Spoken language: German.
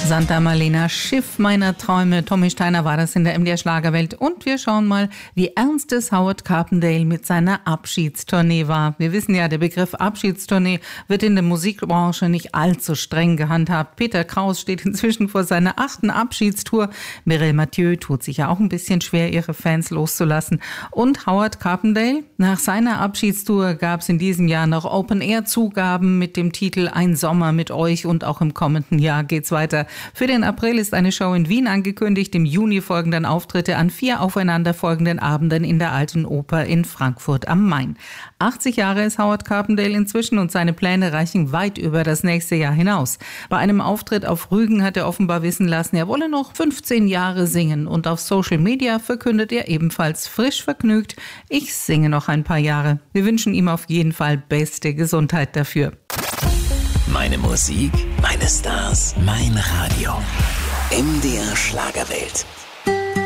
Santa Marlena, Schiff meiner Träume. Tommy Steiner war das in der MDR Schlagerwelt. Und wir schauen mal, wie ernst es Howard Carpendale mit seiner Abschiedstournee war. Wir wissen ja, der Begriff Abschiedstournee wird in der Musikbranche nicht allzu streng gehandhabt. Peter Kraus steht inzwischen vor seiner 8. Abschiedstour. Mireille Mathieu tut sich ja auch ein bisschen schwer, ihre Fans loszulassen. Und Howard Carpendale? Nach seiner Abschiedstour gab es in diesem Jahr noch Open-Air-Zugaben mit dem Titel Ein Sommer mit euch, und auch im kommenden Jahr geht's weiter. Für den April ist eine Show in Wien angekündigt. Im Juni folgen dann Auftritte an 4 aufeinanderfolgenden Abenden in der Alten Oper in Frankfurt am Main. 80 Jahre ist Howard Carpendale inzwischen und seine Pläne reichen weit über das nächste Jahr hinaus. Bei einem Auftritt auf Rügen hat er offenbar wissen lassen, er wolle noch 15 Jahre singen. Und auf Social Media verkündet er ebenfalls frisch vergnügt: Ich singe noch ein paar Jahre. Wir wünschen ihm auf jeden Fall beste Gesundheit dafür. Meine Musik, meine Stars, mein Radio. MDR Schlagerwelt.